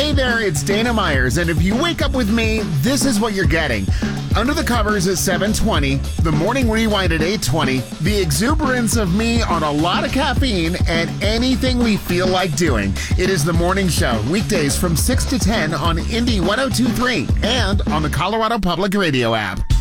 Hey there, it's Dana Myers, and if you wake up with me, this is what you're getting. Under the Covers at 7:20, the Morning Rewind at 8:20, the exuberance of me on a lot of caffeine, and anything we feel like doing. It is The Morning Show, weekdays from 6 to 10 on Indie 102.3 and on the Colorado Public Radio app.